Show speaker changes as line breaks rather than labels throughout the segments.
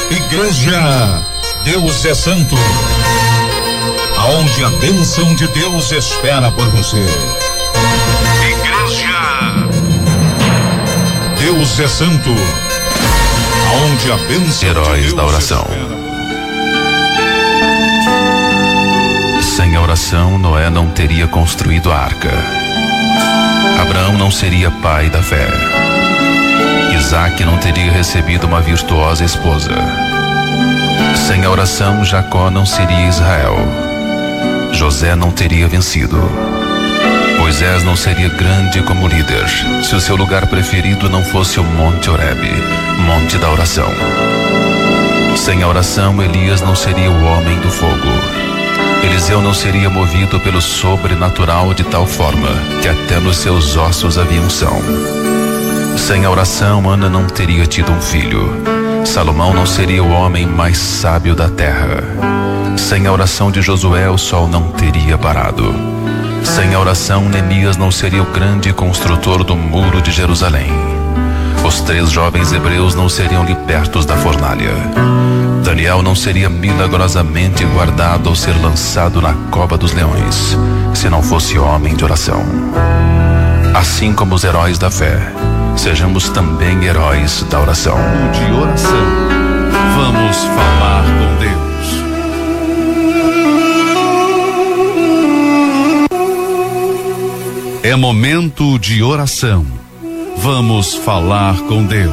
Igreja, Deus é Santo, aonde a bênção de Deus espera por você. Igreja, Deus é Santo, aonde a bênção
Heróis
de Deus
da oração.
espera.
Sem a oração, Noé não teria construído a arca. Abraão não seria pai da fé. Isaac não teria recebido uma virtuosa esposa. Sem a oração, Jacó não seria Israel. José não teria vencido. Moisés não seria grande como líder se o seu lugar preferido não fosse o Monte Horebe, monte da oração. Sem a oração, Elias não seria o homem do fogo. Eliseu não seria movido pelo sobrenatural de tal forma que até nos seus ossos havia unção. Sem a oração, Ana não teria tido um filho. Salomão não seria o homem mais sábio da terra. Sem a oração de Josué, o sol não teria parado. Sem a oração, Neemias não seria o grande construtor do muro de Jerusalém. Os 3 jovens hebreus não seriam libertos da fornalha. Daniel não seria milagrosamente guardado ao ser lançado na cova dos leões, se não fosse homem de oração. Assim como os heróis da fé, sejamos também heróis da oração.
De oração, vamos falar com Deus. É momento de oração. Vamos falar com Deus.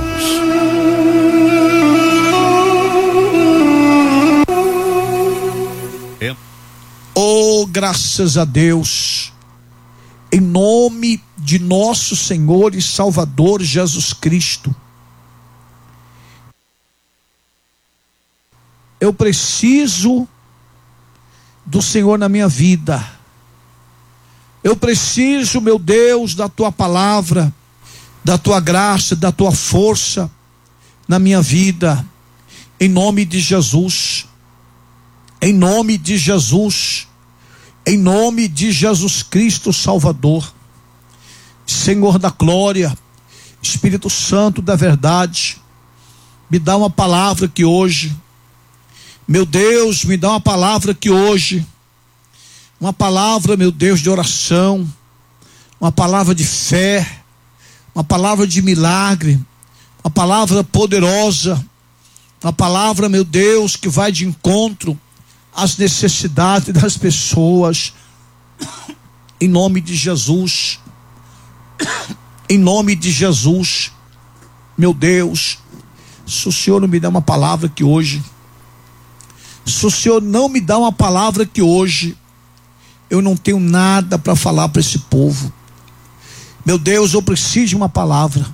Oh, graças a Deus, em nome de nosso Senhor e Salvador Jesus Cristo, eu preciso do Senhor na minha vida. Eu preciso, meu Deus, da tua palavra, da tua graça, da tua força na minha vida, em nome de Jesus. Em nome de Jesus, em nome de Jesus Cristo Salvador, Senhor da glória, Espírito Santo da verdade, me dá uma palavra que hoje, meu Deus, me dá uma palavra que hoje, uma palavra, meu Deus, de oração, uma palavra de fé, uma palavra de milagre, uma palavra poderosa, uma palavra, meu Deus, que vai de encontro as necessidades das pessoas, em nome de Jesus, em nome de Jesus, meu Deus, se o Senhor não me dá uma palavra que hoje, se o Senhor não me dá uma palavra que hoje, eu não tenho nada para falar para esse povo. Meu Deus, eu preciso de uma palavra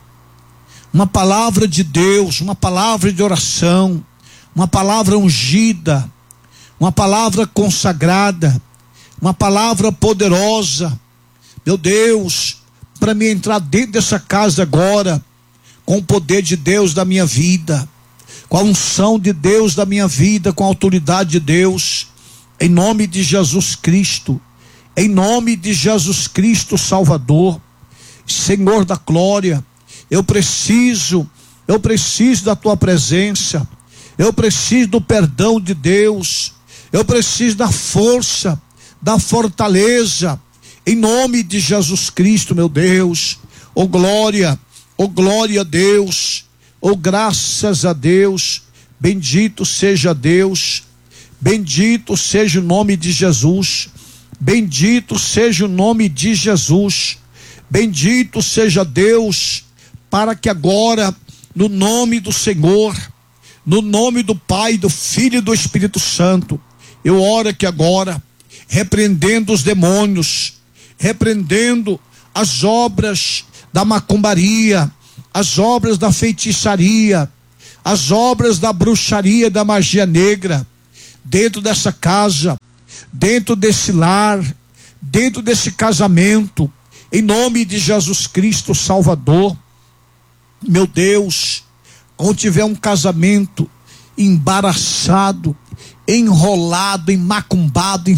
de Deus, uma palavra de oração, uma palavra ungida, uma palavra consagrada, uma palavra poderosa, meu Deus, para me entrar dentro dessa casa agora, com o poder de Deus da minha vida, com a unção de Deus da minha vida, com a autoridade de Deus, em nome de Jesus Cristo, em nome de Jesus Cristo Salvador, Senhor da glória, eu preciso da tua presença, eu preciso do perdão de Deus, eu preciso da força, da fortaleza, em nome de Jesus Cristo, meu Deus. Oh glória a Deus, oh graças a Deus, bendito seja Deus, bendito seja o nome de Jesus, bendito seja o nome de Jesus, bendito seja Deus, para que agora, no nome do Senhor, no nome do Pai, do Filho e do Espírito Santo, eu oro aqui agora, repreendendo os demônios, repreendendo as obras da macumbaria, as obras da feitiçaria, as obras da bruxaria, da magia negra, dentro dessa casa, dentro desse lar, dentro desse casamento, em nome de Jesus Cristo Salvador. Meu Deus, onde tiver um casamento embaraçado, enrolado, macumbado,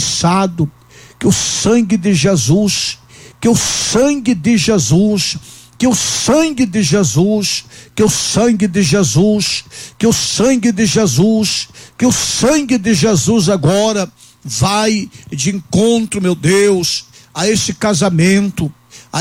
enfeitiçado, que o sangue de Jesus que o sangue de Jesus, que o sangue de Jesus, que o sangue de Jesus, que o sangue de Jesus agora vai de encontro, meu Deus, a esse casamento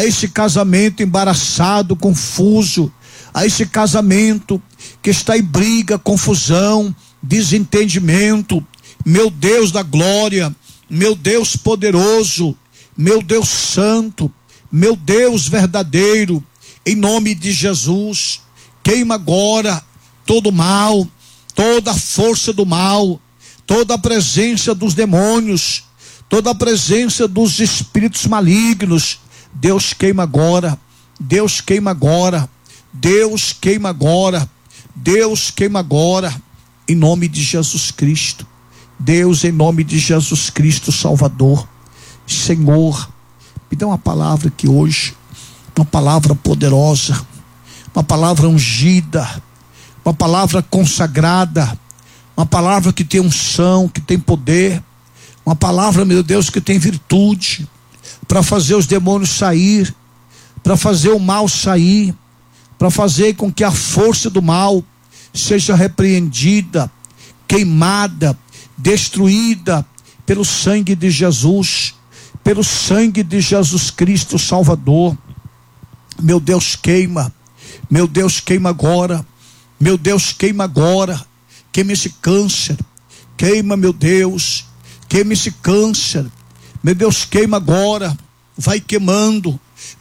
embaraçado, confuso, a esse casamento que está em briga, confusão, desentendimento. Meu Deus da glória, meu Deus poderoso, meu Deus santo, meu Deus verdadeiro, em nome de Jesus, queima agora todo mal, toda a força do mal, toda a presença dos demônios, toda a presença dos espíritos malignos. Deus queima agora, Deus queima agora, Deus queima agora, Deus queima agora, em nome de Jesus Cristo. Deus, em nome de Jesus Cristo, Salvador, Senhor, me dá uma palavra aqui hoje, uma palavra poderosa, uma palavra ungida, uma palavra consagrada, uma palavra que tem unção, que tem poder, uma palavra, meu Deus, que tem virtude, para fazer os demônios sair, para fazer o mal sair, para fazer com que a força do mal seja repreendida, queimada, destruída pelo sangue de Jesus, pelo sangue de Jesus Cristo Salvador. Meu Deus, queima, meu Deus, queima agora, meu Deus, queima agora, queima esse câncer, queima, meu Deus, queima esse câncer, meu Deus, queima agora, vai queimando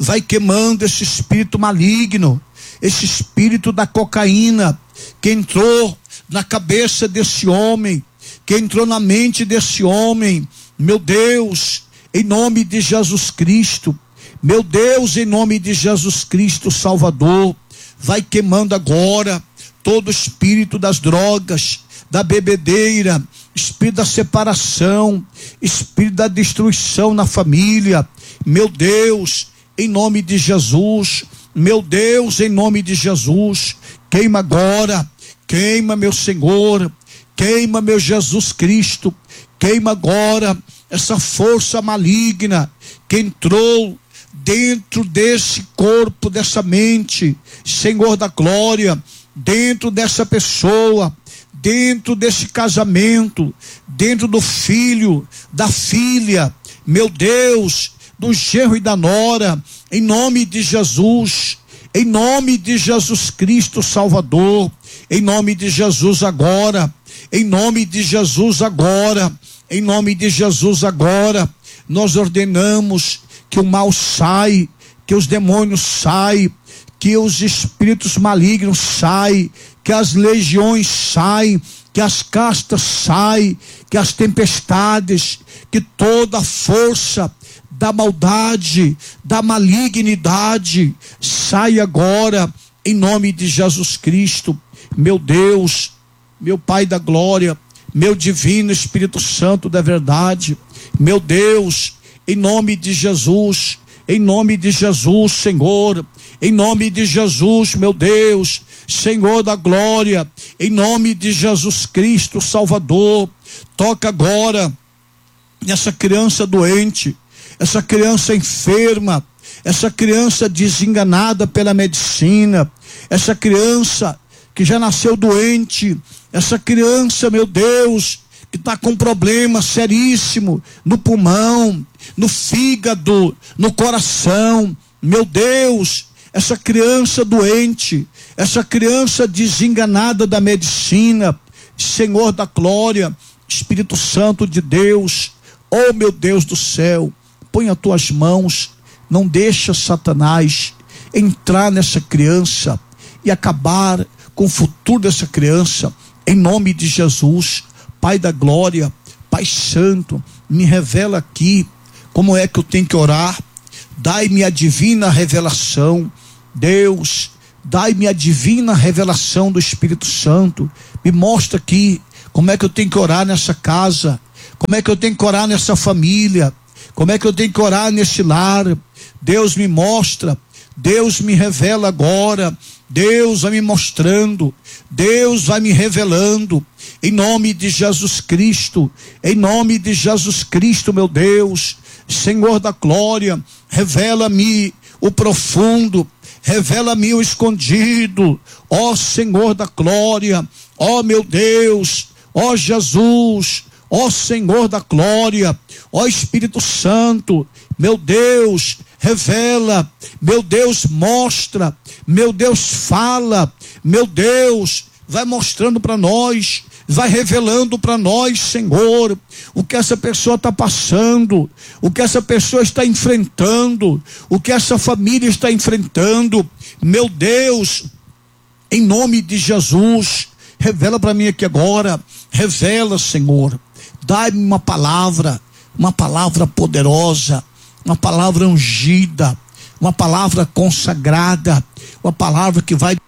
esse espírito maligno, esse espírito da cocaína, que entrou na cabeça desse homem, que entrou na mente desse homem. Meu Deus, em nome de Jesus Cristo, meu Deus, em nome de Jesus Cristo Salvador, vai queimando agora todo espírito das drogas, da bebedeira, espírito da separação, espírito da destruição na família. Meu Deus, em nome de Jesus, meu Deus, em nome de Jesus, queima agora, queima, meu Senhor, queima, meu Jesus Cristo, queima agora essa força maligna que entrou dentro desse corpo, dessa mente, Senhor da glória, dentro dessa pessoa, dentro desse casamento, dentro do filho, da filha, meu Deus, do genro e da nora, em nome de Jesus, em nome de Jesus Cristo Salvador, em nome de Jesus agora, em nome de Jesus agora, em nome de Jesus agora, nós ordenamos que o mal sai, que os demônios saem, que os espíritos malignos saem, que as legiões saem, que as castas saem, que as tempestades, que toda a força da maldade, da malignidade, sai agora, em nome de Jesus Cristo. Meu Deus, meu Pai da glória, meu divino Espírito Santo da verdade, meu Deus, em nome de Jesus, Senhor, em nome de Jesus, meu Deus, Senhor da glória, em nome de Jesus Cristo, Salvador, toca agora nessa criança doente, essa criança enferma, essa criança desenganada pela medicina, essa criança que já nasceu doente, essa criança, meu Deus, que está com problema seríssimo no pulmão, no fígado, no coração, meu Deus, essa criança doente, essa criança desenganada da medicina, Senhor da glória, Espírito Santo de Deus, oh meu Deus do céu, põe as tuas mãos, não deixa Satanás entrar nessa criança e acabar com o futuro dessa criança, em nome de Jesus. Pai da glória, Pai santo, me revela aqui como é que eu tenho que orar, dai-me a divina revelação, Deus, dai-me a divina revelação do Espírito Santo, me mostra aqui como é que eu tenho que orar nessa casa, como é que eu tenho que orar nessa família, como é que eu tenho que orar nesse lar. Deus me mostra, Deus me revela agora, Deus vai me mostrando, Deus vai me revelando, em nome de Jesus Cristo, em nome de Jesus Cristo, meu Deus, Senhor da glória, revela-me o profundo, revela-me o escondido, ó Senhor da glória, ó meu Deus, ó Jesus, ó Senhor da glória, ó Espírito Santo, meu Deus, revela, meu Deus, mostra, meu Deus, fala, meu Deus, vai mostrando para nós, vai revelando para nós, Senhor, o que essa pessoa está passando, o que essa pessoa está enfrentando, o que essa família está enfrentando. Meu Deus, em nome de Jesus, revela para mim aqui agora, revela, Senhor, dá-me uma palavra poderosa, uma palavra ungida, uma palavra consagrada, uma palavra que vai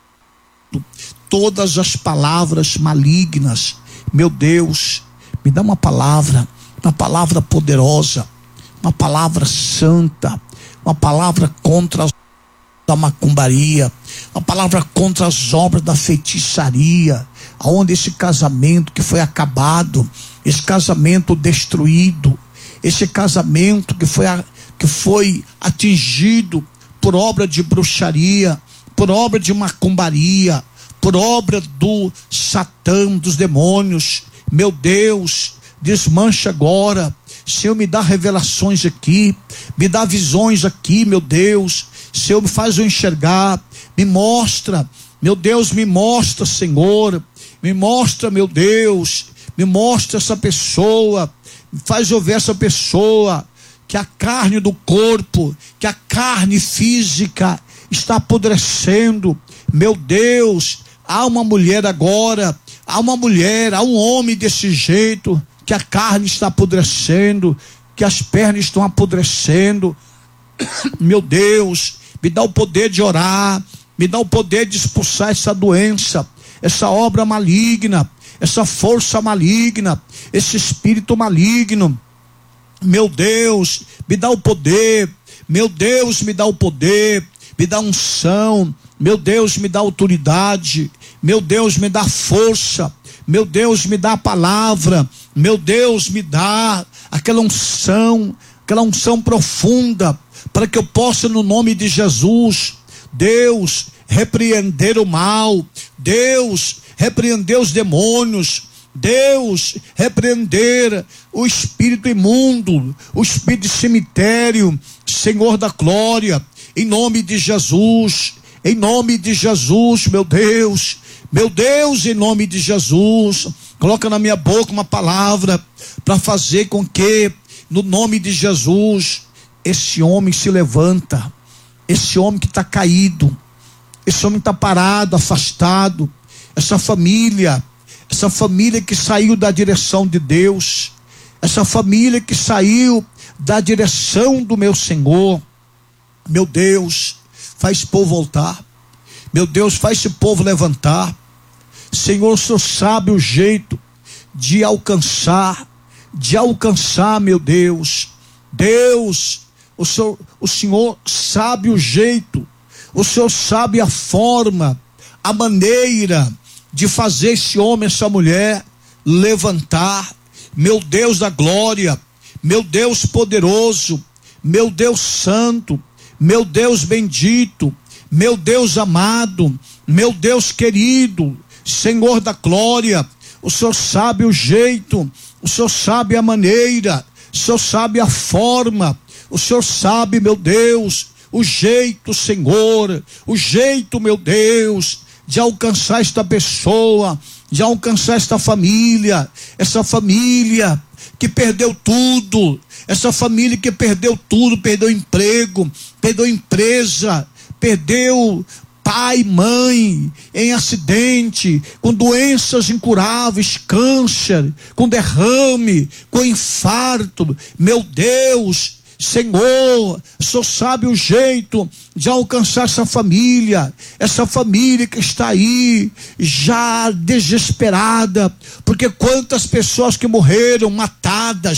todas as palavras malignas. Meu Deus, me dá uma palavra poderosa, uma palavra santa, uma palavra contra a macumbaria, uma palavra contra as obras da feitiçaria, aonde esse casamento que foi acabado, esse casamento destruído, esse casamento que foi atingido por obra de bruxaria, por obra de macumbaria, por obra do Satã, dos demônios. Meu Deus, desmancha agora. Senhor, me dá revelações aqui, me dá visões aqui, meu Deus. Senhor, me faz eu enxergar, me mostra, meu Deus, me mostra, Senhor, me mostra, meu Deus, me mostra essa pessoa, faz eu ver essa pessoa, que a carne do corpo, que a carne física está apodrecendo. Meu Deus, há uma mulher agora, há um homem desse jeito, que a carne está apodrecendo, que as pernas estão apodrecendo. Meu Deus, me dá o poder de orar, me dá o poder de expulsar essa doença, essa obra maligna, essa força maligna, esse espírito maligno. Meu Deus, me dá o poder, meu Deus, me dá o poder, me dá unção, meu Deus, me dá autoridade, meu Deus, me dá força, meu Deus, me dá a palavra, meu Deus, me dá aquela unção profunda, para que eu possa, no nome de Jesus, Deus, repreender o mal, Deus, repreender os demônios, Deus, repreender o espírito imundo, o espírito de cemitério, Senhor da glória, em nome de Jesus, meu Deus, em nome de Jesus. Coloca na minha boca uma palavra para fazer com que, no nome de Jesus, esse homem se levanta, esse homem que está caído, esse homem está parado, afastado, essa família que saiu da direção de Deus, essa família que saiu da direção do meu Senhor. Meu Deus, faz esse povo voltar, meu Deus, faz esse povo levantar. Senhor, o Senhor sabe o jeito de alcançar, meu Deus. Deus, o Senhor sabe o jeito, o Senhor sabe a forma, a maneira de fazer esse homem, essa mulher levantar. Meu Deus da glória, meu Deus poderoso, meu Deus santo, meu Deus bendito, meu Deus amado, meu Deus querido, Senhor da glória, o Senhor sabe o jeito, o Senhor sabe a maneira, o Senhor sabe a forma, o Senhor sabe, meu Deus, o jeito, Senhor, o jeito, meu Deus, de alcançar esta pessoa, de alcançar esta família, essa família que perdeu tudo, essa família que perdeu tudo, perdeu emprego, perdeu empresa, perdeu pai, mãe, em acidente, com doenças incuráveis, câncer, com derrame, com infarto. Meu Deus, Senhor, só sabe o jeito de alcançar essa família que está aí, já desesperada, porque quantas pessoas que morreram matadas,